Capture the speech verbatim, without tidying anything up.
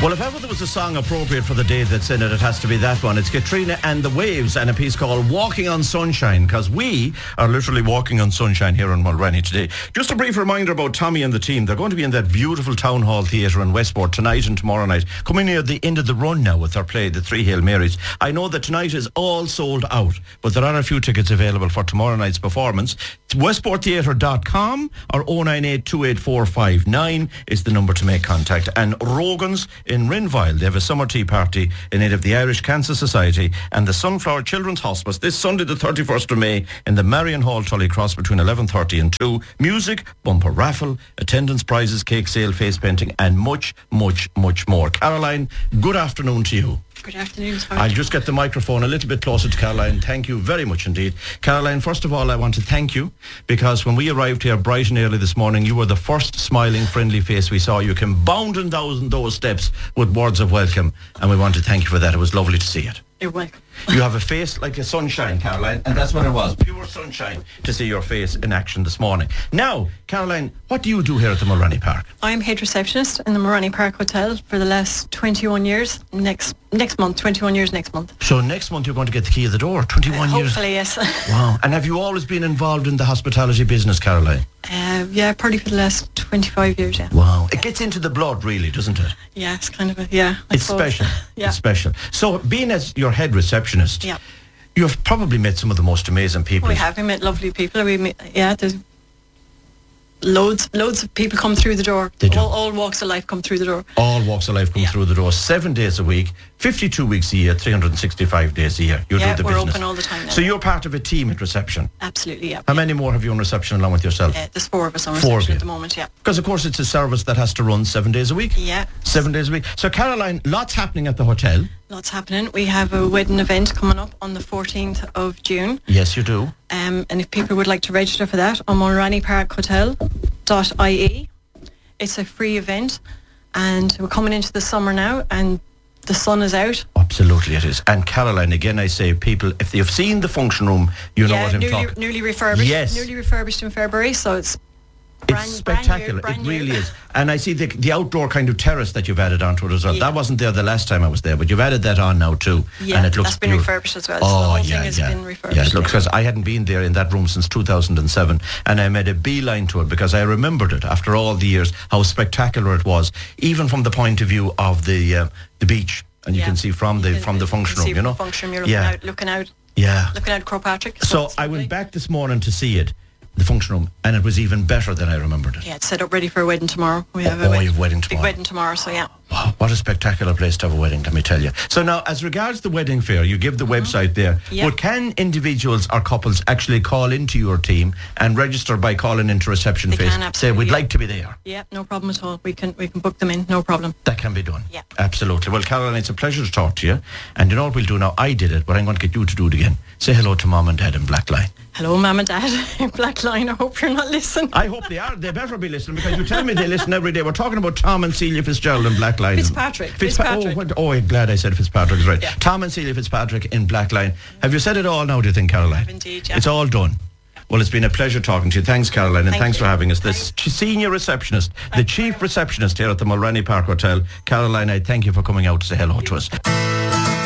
Well, if ever there was a song appropriate for the day that's in it, it has to be that one. It's Katrina and the Waves and a piece called Walking on Sunshine, because we are literally walking on sunshine here in Mulrenny today. Just a brief reminder about Tommy and the team. They're going to be in that beautiful Town Hall Theatre in Westport tonight and tomorrow night, coming near the end of the run now with their play, The Three Hail Marys. I know that tonight is all sold out, but there are a few tickets available for tomorrow night's performance. westport theatre dot com or oh nine eight two eight four five nine is the number to make contact. And Rogan's in Rinvile, they have a summer tea party in aid of the Irish Cancer Society and the Sunflower Children's Hospice this Sunday the thirty-first of May in the Marion Hall, Tullycross, between eleven thirty and two. Music, bumper raffle, attendance prizes, cake sale, face painting and much, much, much more. Caroline, good afternoon to you. Good afternoon. I'll just get the microphone a little bit closer to Caroline. Thank you very much indeed. Caroline, first of all, I want to thank you, because when we arrived here bright and early this morning, you were the first smiling, friendly face we saw. You came bounding down those steps with words of welcome, and we want to thank you for that. It was lovely to see it. You're welcome. You have a face like a sunshine, Caroline, and that's what it was, pure sunshine, to see your face in action this morning. Now, Caroline, what do you do here at the Mulrenny Park? I'm head receptionist in the Mulrenny Park Hotel for the last twenty-one years. Next next month, twenty-one years next month. So next month you're going to get the key of the door, twenty-one uh, years? Hopefully, yes. Wow. And have you always been involved in the hospitality business, Caroline? Uh, yeah, probably for the last twenty-five years, yeah. Wow. It gets into the blood, really, doesn't it? Yeah, it's kind of a, yeah. I it's suppose. special. Yeah. It's special. So, being as your head receptionist, yeah. you've probably met some of the most amazing people. We have. We met lovely people. We met, yeah, there's loads, loads of people come through the door. They do. All, all walks of life come through the door. All walks of life come yeah. through the door, seven days a week, fifty-two weeks a year, three hundred sixty-five days a year. You yeah, do the we're business. open all the time now. So you're part of a team at reception? Absolutely, yeah. How many more have you on reception along with yourself? Uh, there's four of us on Four reception at the moment, yeah. Because of course it's a service that has to run seven days a week? Yeah. Seven days a week. So Caroline, lots happening at the hotel. Lots happening. We have a wedding event coming up on the fourteenth of June. Yes, you do. Um, and if people would like to register for that, on mulrenny park hotel dot I E. It's a free event, and we're coming into the summer now, and the sun is out. Absolutely it is. And Caroline, again I say, people, if you've seen the function room, you know yeah, what I'm newly, talking. newly refurbished. Yes. Newly refurbished in February, so it's brand, It's spectacular. Brand new, brand it really new. is. And I see the, the outdoor kind of terrace that you've added onto it as well. Yeah. That wasn't there the last time I was there, but you've added that on now too. Yeah, and it looks that's been beautiful. refurbished as well. So Oh, the whole yeah, thing has yeah. been refurbished. Yeah, look, because I hadn't been there in that room since two thousand seven, and I made a beeline to it because I remembered it after all the years, how spectacular it was, even from the point of view of the uh, the beach. And you yeah. can see from the you from the function room, see you from know. the function room, you're looking yeah. out, looking out, yeah. looking out Croagh Patrick. So it's I lovely. went back this morning to see it, the function room, and it was even better than I remembered it. Yeah, it's set up ready for a wedding tomorrow. We have Oh, a wedding, you have wedding big tomorrow. wedding tomorrow, so yeah. Wow, what a spectacular place to have a wedding, let me tell you. So now, as regards the wedding fair, you give the mm-hmm. website there. Yeah. But can individuals or couples actually call into your team and register by calling into reception They face? can, Say, absolutely, we'd yeah. like to be there. Yeah, no problem at all. We can we can book them in, no problem. That can be done. Yeah. Absolutely. Well, Caroline, it's a pleasure to talk to you. And you know what we'll do now? I did it, but I'm going to get you to do it again. Say hello to Mom and Dad in Blackline. Hello, Mum and Dad in Blackline. I hope you're not listening. I hope they are. They better be listening, because you tell me they listen every day. We're talking about Tom and Celia Fitzgerald in Blackline. Fitzpatrick. Fitzpa- Fitzpatrick. Oh, what- oh, I'm glad I said Fitzpatrick is right. Yeah. Tom and Celia Fitzpatrick in Blackline. Have you said it all now, do you think, Caroline? I have indeed, yeah. It's all done. Well, it's been a pleasure talking to you. Thanks, Caroline, and Thank thanks you. for having us. The Thanks. senior receptionist, the chief receptionist here at the Mulrenny Park Hotel, Caroline, I thank you for coming out to say hello to us.